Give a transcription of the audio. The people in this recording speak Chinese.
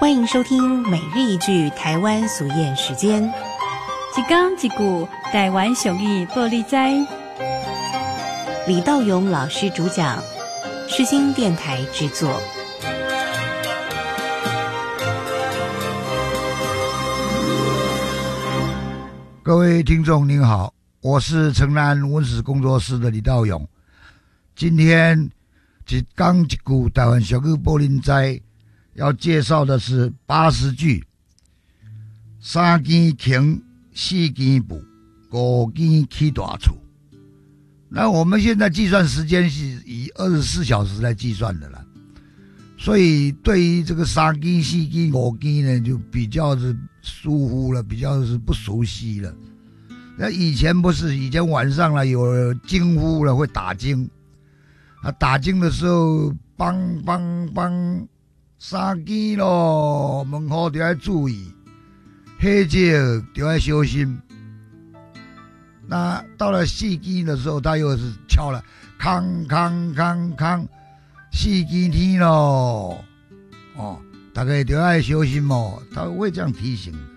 欢迎收听每日一句台湾俗谚时间。 一讲一句台湾俗语报你知。 李道勇老师主讲，世新电台制作。 各位听众您好，我是城南文史工作室的李道勇。今天一讲一句台湾俗语报你知，要介绍的是80句：三更穷，四更补，五更起大厝。那我们现在计算时间是以24小时来计算的了，所以对于这个三更、四更、五更呢，就比较是疏忽了，比较是不熟悉了。那以前不是，以前晚上了有惊呼了，会打惊。打惊的时候，梆梆梆，三更咯，门口就要注意，黑者就要小心。那到了四更的时候，他又是敲了，康康康康，四更天咯，大家就要小心哦，他会这样提醒。